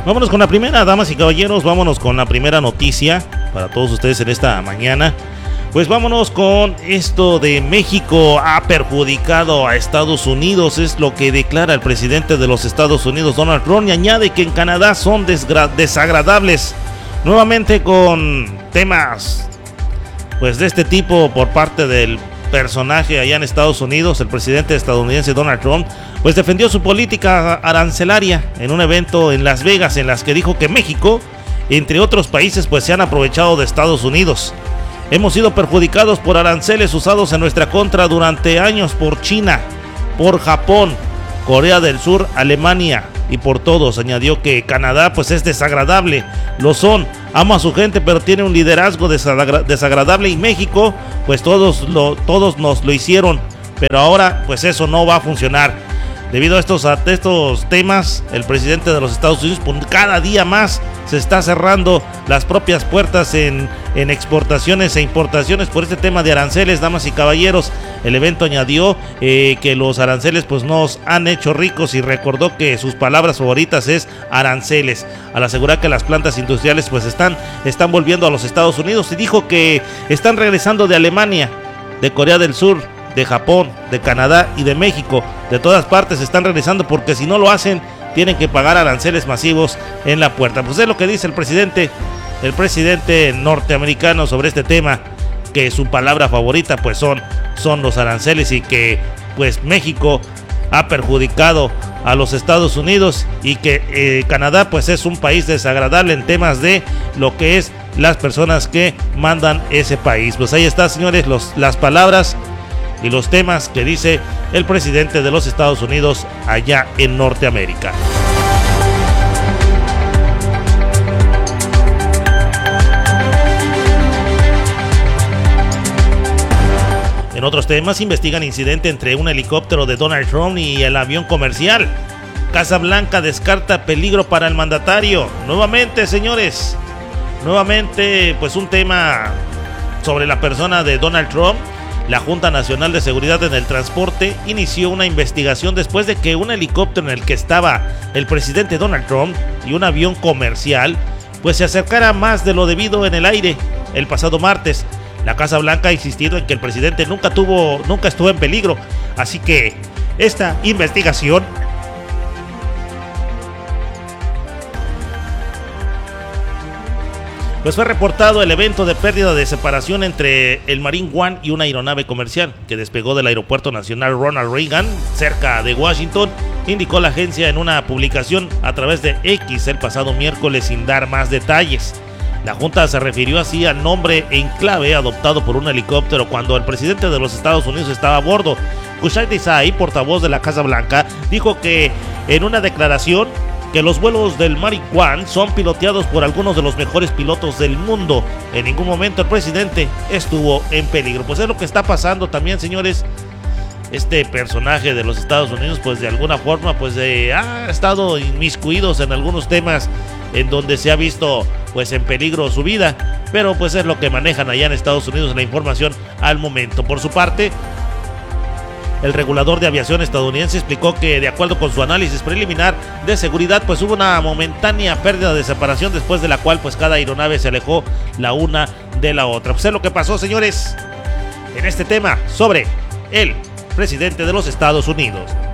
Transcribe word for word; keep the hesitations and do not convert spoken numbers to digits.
Vámonos con la primera, damas y caballeros, vámonos con la primera noticia para todos ustedes en esta mañana. Pues vámonos con esto de México ha perjudicado a Estados Unidos, es lo que declara el presidente de los Estados Unidos, Donald Trump, y añade que en Canadá son desagradables. Nuevamente con temas pues de este tipo por parte del personaje allá en Estados Unidos, el presidente estadounidense Donald Trump, pues defendió su política arancelaria en un evento en Las Vegas, en las que dijo que México, entre otros países, pues se han aprovechado de Estados Unidos. Hemos sido perjudicados por aranceles usados en nuestra contra durante años por China, por Japón, Corea del Sur, Alemania y por todos. Añadió que Canadá pues es desagradable, lo son, ama a su gente pero tiene un liderazgo desagra- desagradable y México pues todos, lo, todos nos lo hicieron, pero ahora pues eso no va a funcionar. Debido a estos, a estos temas, el presidente de los Estados Unidos pues, cada día más se está cerrando las propias puertas en, en exportaciones e importaciones por este tema de aranceles, damas y caballeros. El evento añadió eh, que los aranceles pues nos han hecho ricos y recordó que sus palabras favoritas es aranceles, al asegurar que las plantas industriales pues están, están volviendo a los Estados Unidos, y dijo que están regresando de Alemania, de Corea del Sur, de Japón, de Canadá y de México. De todas partes están regresando porque si no lo hacen tienen que pagar aranceles masivos en la puerta. Pues es lo que dice el presidente, el presidente norteamericano sobre este tema, que su palabra favorita pues son, son los aranceles y que pues México ha perjudicado a los Estados Unidos y que eh, Canadá pues es un país desagradable en temas de lo que es las personas que mandan ese país. Pues ahí está, señores, los, las palabras y los temas que dice el presidente de los Estados Unidos allá en Norteamérica. En otros temas, investigan incidente entre un helicóptero de Donald Trump y el avión comercial. Casa Blanca descarta peligro para el mandatario. Nuevamente, señores, nuevamente pues un tema sobre la persona de Donald Trump. La Junta Nacional de Seguridad en el Transporte inició una investigación después de que un helicóptero en el que estaba el presidente Donald Trump y un avión comercial pues se acercara más de lo debido en el aire el pasado martes. La Casa Blanca ha insistido en que el presidente nunca tuvo, nunca estuvo en peligro, así que esta investigación pues fue reportado el evento de pérdida de separación entre el Marine One y una aeronave comercial que despegó del Aeropuerto Nacional Ronald Reagan, cerca de Washington, indicó la agencia en una publicación a través de X el pasado miércoles sin dar más detalles. La Junta se refirió así al nombre en clave adoptado por un helicóptero cuando el presidente de los Estados Unidos estaba a bordo. Kushai Desai, portavoz de la Casa Blanca, dijo que en una declaración que los vuelos del Marine One son piloteados por algunos de los mejores pilotos del mundo. En ningún momento el presidente estuvo en peligro. Pues es lo que está pasando también, señores. Este personaje de los Estados Unidos, pues de alguna forma, pues eh, ha estado inmiscuidos en algunos temas en donde se ha visto pues en peligro su vida, pero pues es lo que manejan allá en Estados Unidos la información al momento. Por su parte, el regulador de aviación estadounidense explicó que de acuerdo con su análisis preliminar de seguridad, pues hubo una momentánea pérdida de separación después de la cual pues cada aeronave se alejó la una de la otra. Pues es lo que pasó, señores, en este tema sobre el presidente de los Estados Unidos.